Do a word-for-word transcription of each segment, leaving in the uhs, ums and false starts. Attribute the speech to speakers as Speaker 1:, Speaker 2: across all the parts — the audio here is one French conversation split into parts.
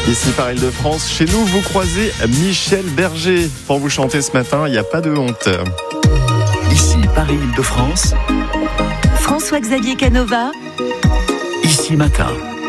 Speaker 1: Ici par Île-de-France, chez nous, vous croisez Michel Berger. Pour vous chanter ce matin, il n'y a pas de honte.
Speaker 2: Ici Paris Île-de-France,
Speaker 3: François-Xavier Canova.
Speaker 2: Ici Matin.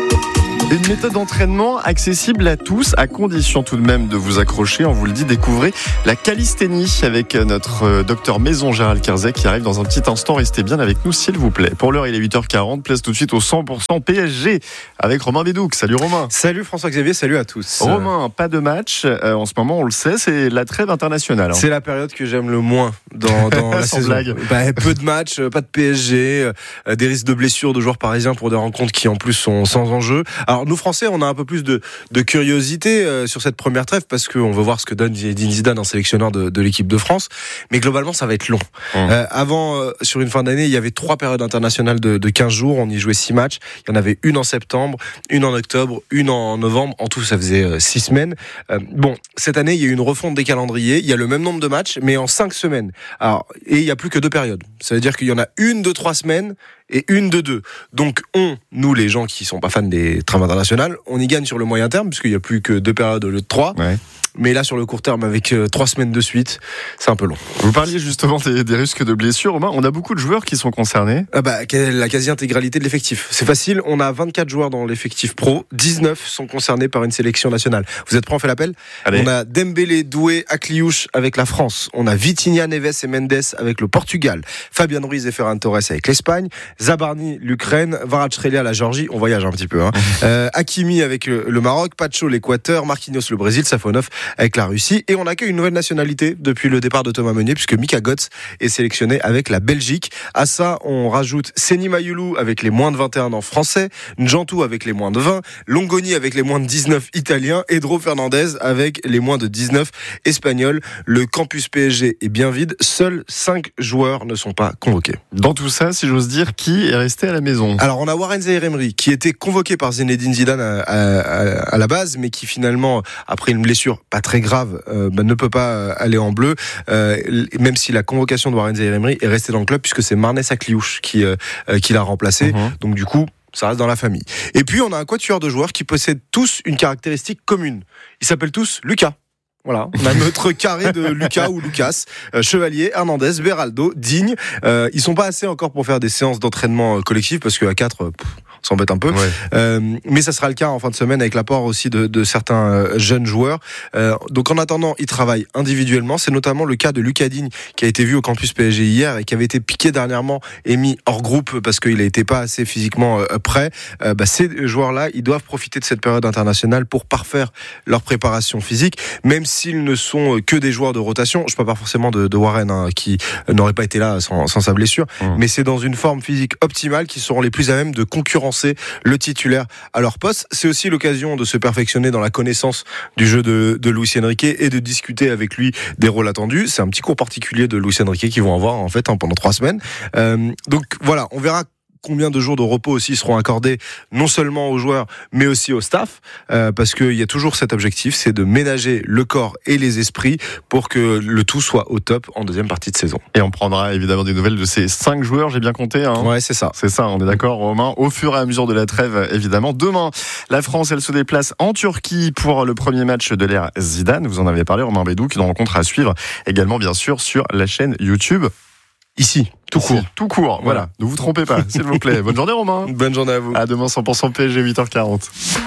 Speaker 1: Une méthode d'entraînement accessible à tous, à condition tout de même de vous accrocher. On vous le dit, découvrez la calisthénie avec notre docteur Maison Gérald Kerzek qui arrive dans un petit instant. Restez bien avec nous s'il vous plaît. Pour l'heure, il est huit heures quarante. Place tout de suite au cent pour cent P S G avec Romain Bédouc. Salut Romain.
Speaker 4: Salut François-Xavier, salut à tous.
Speaker 1: Romain, pas de match. Euh, en ce moment, on le sait, c'est la trêve internationale. Hein.
Speaker 4: C'est la période que j'aime le moins dans, dans la
Speaker 1: Sans
Speaker 4: saison.
Speaker 1: blague.
Speaker 4: Bah, peu de matchs, pas de P S G, euh, des risques de blessures de joueurs parisiens pour des rencontres qui en plus sont sans enjeu. Alors nous Français, on a un peu plus de, de curiosité euh, sur cette première trêve parce qu'on veut voir ce que donne Zinedine Zidane, un sélectionneur de, de l'équipe de France. Mais globalement, ça va être long. Mmh. Euh, avant, euh, sur une fin d'année, il y avait trois périodes internationales de, de quinze jours. On y jouait six matchs. Il y en avait une en septembre, une en octobre, une en novembre. En tout, ça faisait euh, six semaines. Euh, bon, cette année, il y a eu une refonte des calendriers. Il y a le même nombre de matchs, mais en cinq semaines. Alors, et il n'y a plus que deux périodes. Ça veut dire qu'il y en a une de trois semaines et une de deux. Donc on, nous les gens qui sont pas fans des trêves internationales, on y gagne sur le moyen terme puisqu'il n'y a plus que deux périodes au lieu de trois. Ouais. Mais là, sur le court terme, avec euh, trois semaines de suite, c'est un peu long.
Speaker 1: Vous parliez justement des, des risques de blessures, Romain. On a beaucoup de joueurs qui sont concernés.
Speaker 4: Ah bah, la quasi-intégralité de l'effectif. C'est facile. On a vingt-quatre joueurs dans l'effectif pro. dix-neuf sont concernés par une sélection nationale. Vous êtes prêts? On fait l'appel? Allez. On a Dembélé, Doué, Akliouche avec la France. On a Vitinha, Neves et Mendes avec le Portugal. Fabian Ruiz et Ferran Torres avec l'Espagne. Zabarni, l'Ukraine. Kvaratskhelia, la Géorgie. On voyage un petit peu. Hein. euh, Hakimi avec le, le Maroc. Pacho, l'Équateur. Marquinhos, le Brésil. Safonov avec la Russie, et on accueille une nouvelle nationalité depuis le départ de Thomas Meunier puisque Mika Götze est sélectionné avec la Belgique. À ça, on rajoute Seny Mayulu avec les moins de vingt et un ans français, Njantou avec les moins de vingt, Longoni avec les moins de dix-neuf italiens, et Dro Fernandez avec les moins de dix-neuf espagnols. Le campus P S G est bien vide, seuls cinq joueurs ne sont pas convoqués.
Speaker 1: Dans tout ça, si j'ose dire, qui est resté à la maison?
Speaker 4: Alors on a Warren Zaïre-Emery qui était convoqué par Zinedine Zidane à, à, à la base, mais qui finalement, après une blessure pas très grave, Euh, bah, ne peut pas aller en bleu, euh, même si la convocation de Warren Zaïre-Emery est restée dans le club puisque c'est Marnès Akliouche qui, euh, qui l'a remplacé. Mmh. Donc du coup, ça reste dans la famille. Et puis on a un quatuor de joueurs qui possèdent tous une caractéristique commune. Ils s'appellent tous Lucas. Voilà, on a notre carré de Lucas ou Lucas, euh, Chevalier, Hernandez, Beraldo, Digne. Euh, ils sont pas assez encore pour faire des séances d'entraînement collectif parce qu'à quatre, pff, on s'embête un peu. Ouais. Euh, mais ça sera le cas en fin de semaine avec l'apport aussi de, de certains euh, jeunes joueurs. Euh, donc en attendant, ils travaillent individuellement. C'est notamment le cas de Lucas Digne qui a été vu au campus P S G hier et qui avait été piqué dernièrement et mis hors groupe parce qu'il n'était pas assez physiquement euh, prêt. Euh, bah, ces joueurs-là, ils doivent profiter de cette période internationale pour parfaire leur préparation physique, même si s'ils ne sont que des joueurs de rotation. Je ne parle pas forcément de, de Warren hein, qui n'aurait pas été là sans, sans sa blessure, mmh. mais c'est dans une forme physique optimale qu'ils seront les plus à même de concurrencer le titulaire à leur poste. C'est aussi l'occasion de se perfectionner dans la connaissance du jeu de, de Luis Enrique et de discuter avec lui des rôles attendus. C'est un petit cours particulier de Luis Enrique qu'ils vont avoir en fait hein, pendant trois semaines. Euh, donc voilà, on verra combien de jours de repos aussi seront accordés non seulement aux joueurs mais aussi au staff euh, parce qu'il y a toujours cet objectif, c'est de ménager le corps et les esprits pour que le tout soit au top en deuxième partie de saison.
Speaker 1: Et on prendra évidemment des nouvelles de ces cinq joueurs, j'ai bien compté hein.
Speaker 4: Ouais, c'est ça.
Speaker 1: C'est ça, on est d'accord Romain, au fur et à mesure de la trêve évidemment. Demain, la France elle se déplace en Turquie pour le premier match de l'ère Zidane, vous en avez parlé Romain Bédouc, une rencontre à suivre également bien sûr sur la chaîne YouTube. Ici, tout Ici, court. Tout court, voilà. voilà. Ne vous trompez pas, s'il vous plaît. Bonne journée, Romain.
Speaker 4: Bonne journée à vous.
Speaker 1: À demain, cent pour cent P S G, huit heures quarante.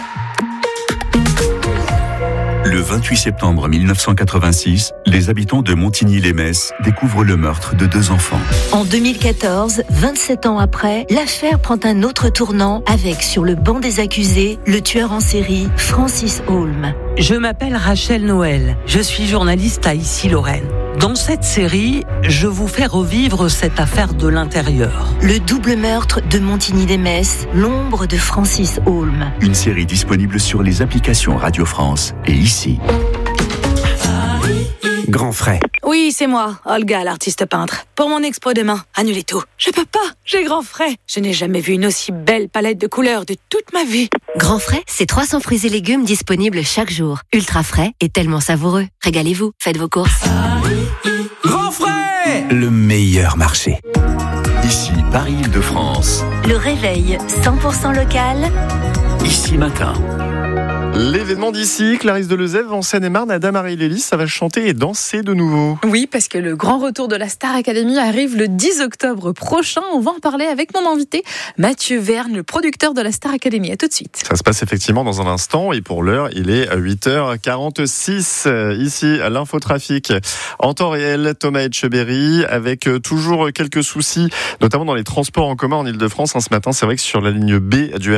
Speaker 2: Le vingt-huit septembre mille neuf cent quatre-vingt-six, les habitants de Montigny-lès-Metz découvrent le meurtre de deux enfants.
Speaker 3: En deux mille quatorze, vingt-sept ans après, l'affaire prend un autre tournant avec, sur le banc des accusés, le tueur en série, Francis Holm.
Speaker 5: Je m'appelle Rachel Noël. Je suis journaliste à Issy-Lorraine. Dans cette série, je vous fais revivre cette affaire de l'intérieur.
Speaker 3: Le double meurtre de Montigny-lès-Metz, l'ombre de Francis Holm.
Speaker 2: Une série disponible sur les applications Radio France et ici.
Speaker 6: Grand frais.
Speaker 7: Oui, c'est moi, Olga, l'artiste peintre. Pour mon expo demain, annulez tout. Je peux pas, j'ai grand frais. Je n'ai jamais vu une aussi belle palette de couleurs de toute ma vie.
Speaker 8: Grand frais, c'est trois cents fruits et légumes disponibles chaque jour. Ultra frais et tellement savoureux. Régalez-vous, faites vos courses.
Speaker 6: Grand frais, le meilleur marché.
Speaker 2: Ici, Paris Île-de-France.
Speaker 3: Le réveil cent pour cent local.
Speaker 2: Ici Matin.
Speaker 1: L'événement d'ici, Clarisse Delezève, en Seine-et-Marne, Ada-Marie Lélis, ça va chanter et danser de nouveau.
Speaker 9: Oui, parce que le grand retour de la Star Academy arrive le dix octobre prochain. On va en parler avec mon invité, Mathieu Verne, le producteur de la Star Academy. À tout de suite.
Speaker 1: Ça se passe effectivement dans un instant et pour l'heure, il est huit heures quarante-six. Ici, à l'infotrafic en temps réel, Thomas Etcheberry, avec toujours quelques soucis, notamment dans les transports en commun en Ile-de-France. Ce matin, c'est vrai que sur la ligne B du